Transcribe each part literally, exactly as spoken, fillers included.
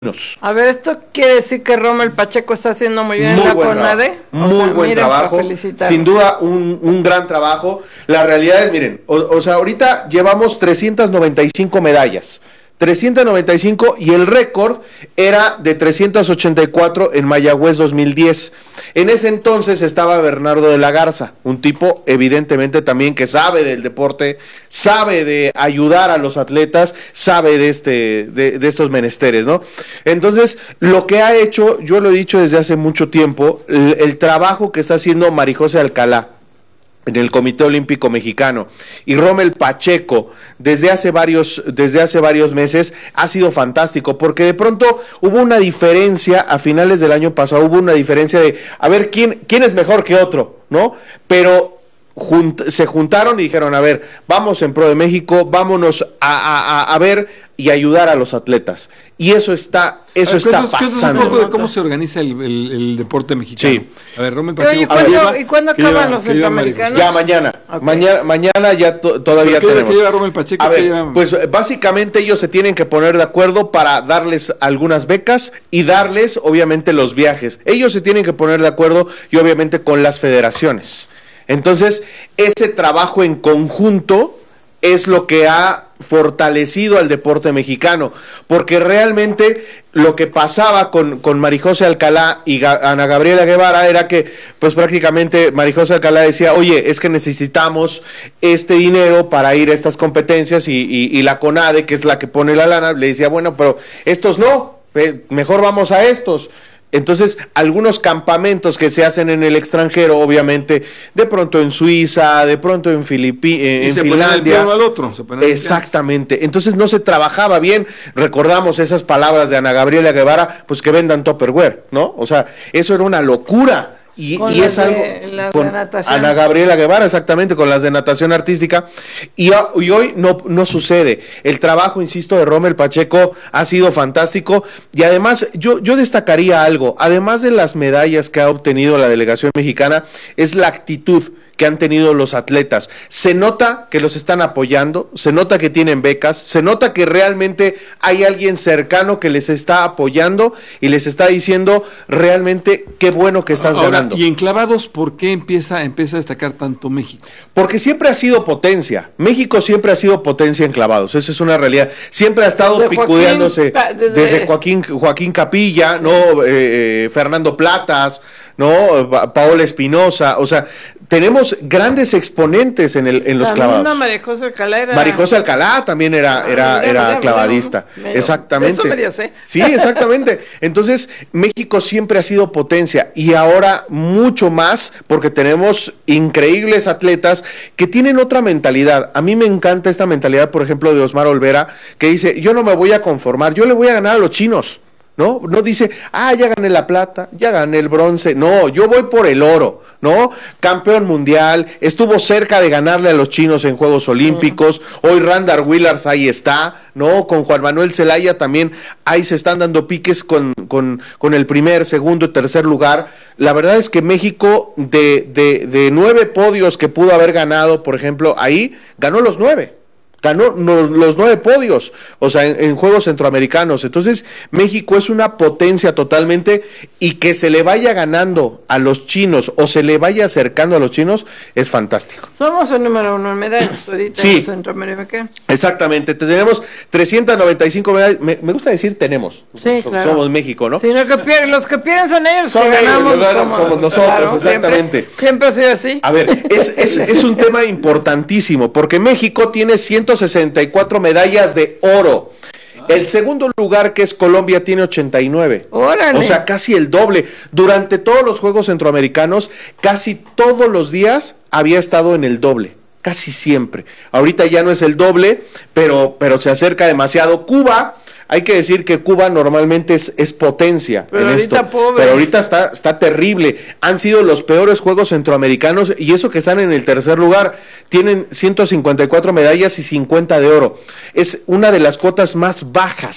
A ver, ¿esto quiere decir que Rommel Pacheco está haciendo muy bien muy en la buen CONADE? Muy o sea, buen trabajo, sin duda un, un gran trabajo. La realidad es, miren, o, o sea, ahorita llevamos trescientas noventa y cinco medallas, trescientas noventa y cinco, y el récord era de trescientas ochenta y cuatro en Mayagüez dos mil diez. En ese entonces estaba Bernardo de la Garza, un tipo evidentemente también que sabe del deporte, sabe de ayudar a los atletas, sabe de este de, de estos menesteres, ¿no? Entonces, lo que ha hecho, yo lo he dicho desde hace mucho tiempo, el, el trabajo que está haciendo Marijose Alcalá en el Comité Olímpico Mexicano y Rommel Pacheco desde hace varios desde hace varios meses ha sido fantástico, porque de pronto hubo una diferencia a finales del año pasado, hubo una diferencia de a ver quién quién es mejor que otro, ¿no? Pero Junt, se juntaron y dijeron, a ver, vamos en pro de México, vámonos a, a, a ver y ayudar a los atletas. Y eso está, eso ver, está pasando. Un poco de cómo se organiza el, el, el deporte mexicano. Sí. A ver, Rommel Pacheco. ¿Y cuándo, ¿y cuándo acaban lleva, los centroamericanos? Ya mañana. Okay. Mañana, mañana ya to, todavía ¿Qué tenemos. ¿Qué lleva Rommel Pacheco? A ver, lleva? Pues básicamente ellos se tienen que poner de acuerdo para darles algunas becas y darles, obviamente, los viajes. Ellos se tienen que poner de acuerdo y obviamente con las federaciones. Entonces, ese trabajo en conjunto es lo que ha fortalecido al deporte mexicano, porque realmente lo que pasaba con, con Marijose Alcalá y Ga- Ana Gabriela Guevara era que, pues prácticamente Marijose Alcalá decía, oye, es que necesitamos este dinero para ir a estas competencias y, y, y la CONADE, que es la que pone la lana, le decía, bueno, pero estos no, eh, mejor vamos a estos. Entonces, algunos campamentos que se hacen en el extranjero, obviamente, de pronto en Suiza, de pronto en, Filipi eh, en se Finlandia. El uno al otro, se exactamente. Entonces no se trabajaba bien. Recordamos esas palabras de Ana Gabriela Guevara, pues que vendan Tupperware, ¿no? O sea, eso era una locura. Y, y es de, algo con Ana Gabriela Guevara, exactamente, con las de natación artística, y, y hoy no, no sucede. El trabajo, insisto, de Rommel Pacheco ha sido fantástico, y además yo, yo destacaría algo, además de las medallas que ha obtenido la delegación mexicana, es la actitud que han tenido los atletas. Se nota que los están apoyando, se nota que tienen becas, se nota que realmente hay alguien cercano que les está apoyando y les está diciendo realmente qué bueno que estás Ahora, ganando. Y en clavados, ¿por qué empieza, empieza a destacar tanto México? Porque siempre ha sido potencia. México siempre ha sido potencia en clavados, eso es una realidad. Siempre ha estado desde picudeándose Joaquín, desde, desde Joaquín, Joaquín Capilla, sí. ¿no? Eh, Fernando Platas, ¿no? Paola Espinosa, o sea, tenemos grandes exponentes en el en los también clavados. Marijose Alcalá era... Marijose Alcalá también era, era, ah, era, era clavadista. Medio, exactamente. Eso medio sé. Sí, exactamente. Entonces, México siempre ha sido potencia y ahora mucho más porque tenemos increíbles atletas que tienen otra mentalidad. A mí me encanta esta mentalidad, por ejemplo, de Osmar Olvera, que dice, yo no me voy a conformar, yo le voy a ganar a los chinos. ¿No? No dice, ah, ya gané la plata, ya gané el bronce. No, yo voy por el oro, ¿no? Campeón mundial, estuvo cerca de ganarle a los chinos en Juegos Olímpicos. Sí. Hoy Randall Willars ahí está, ¿no? Con Juan Manuel Zelaya también, ahí se están dando piques con, con, con el primer, segundo y tercer lugar. La verdad es que México, de, de, de nueve podios que pudo haber ganado, por ejemplo, ahí, ganó los nueve. Ganó no, los nueve podios, o sea, en, en Juegos Centroamericanos. Entonces, México es una potencia totalmente, y que se le vaya ganando a los chinos o se le vaya acercando a los chinos es fantástico. Somos el número uno en medallas ahorita sí, en Centroamérica. Exactamente, tenemos trescientas noventa y cinco medallas, me, me gusta decir tenemos, sí, claro. Somos México, ¿no? Sí, lo que pier- los que pierden son ellos, son que ellos, ganamos, los somos, somos nosotros, claro, exactamente. Siempre, siempre ha sido así. A ver, es, es, es un tema importantísimo, porque México tiene ciento sesenta y cuatro medallas de oro. El segundo lugar, que es Colombia, tiene ochenta y nueve. ¡Órale! O sea, casi el doble. Durante todos los Juegos Centroamericanos, casi todos los días había estado en el doble. Casi siempre. Ahorita ya no es el doble, pero, pero se acerca demasiado. Cuba, hay que decir que Cuba normalmente es, es potencia pero en ahorita esto, pobres. Pero ahorita está, está terrible. Han sido los peores Juegos Centroamericanos, y eso que están en el tercer lugar. Tienen ciento cincuenta y cuatro medallas y cincuenta de oro. Es una de las cuotas más bajas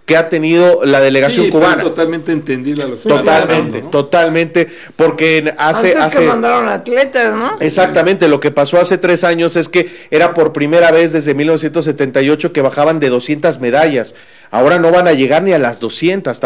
que ha tenido la delegación sí, cubana. pero totalmente entendible a lo que Totalmente, está pasando, ¿no? totalmente, porque hace... Antes hace que mandaron atletas, ¿no? Exactamente, lo que pasó hace tres años es que era por primera vez desde mil novecientos setenta y ocho que bajaban de doscientas medallas, ahora no van a llegar ni a las doscientas.